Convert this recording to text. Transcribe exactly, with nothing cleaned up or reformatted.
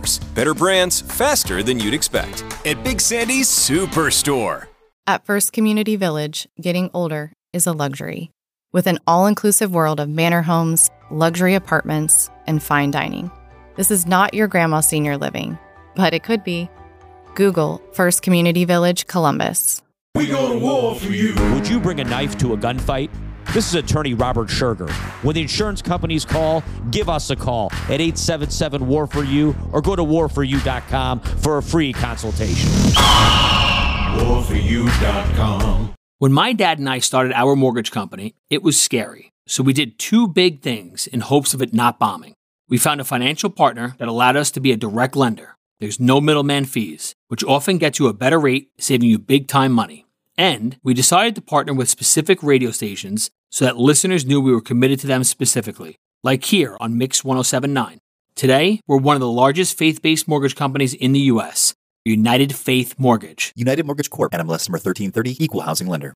hours. Better brands, faster than you'd expect. At Big Sandy's Superstore. At First Community Village, getting older is a luxury. With an all-inclusive world of manor homes, luxury apartments, and fine dining. This is not your grandma's senior living, but it could be. Google First Community Village, Columbus. We go to war for you. Would you bring a knife to a gunfight? This is attorney Robert Scherger. When the insurance companies call, give us a call at eight seven seven, W A R for you or go to war for you dot com for a free consultation. war for you dot com. When my dad and I started our mortgage company, it was scary. So we did two big things in hopes of it not bombing. We found a financial partner that allowed us to be a direct lender. There's no middleman fees, which often gets you a better rate, saving you big time money. And we decided to partner with specific radio stations so that listeners knew we were committed to them specifically, like here on Mix one oh seven point nine. Today, we're one of the largest faith-based mortgage companies in the U S, United Faith Mortgage. United Mortgage Corp. N M L S number thirteen thirty, Equal Housing Lender.